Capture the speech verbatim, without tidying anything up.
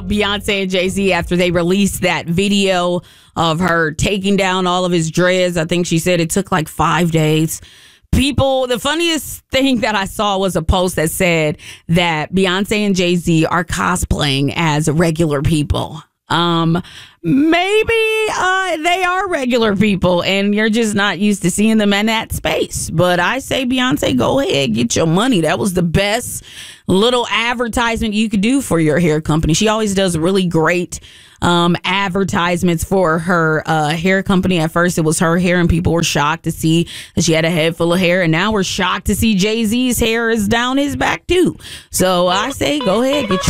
Beyonce and Jay-Z after they released that video of her taking down all of his dreads. I think she said it took like five days. People, the funniest thing that I saw was a post that said that Beyonce and Jay-Z are cosplaying as regular people. Um, maybe uh, they are regular people and you're just not used to seeing them in that space. But I say, Beyonce, go ahead, get your money. That was the best little advertisement you could do for your hair company. She always does really great um, advertisements for her uh, hair company. At first, it was her hair, and people were shocked to see that she had a head full of hair. And now we're shocked to see Jay-Z's hair is down his back, too. So I say, go ahead, get your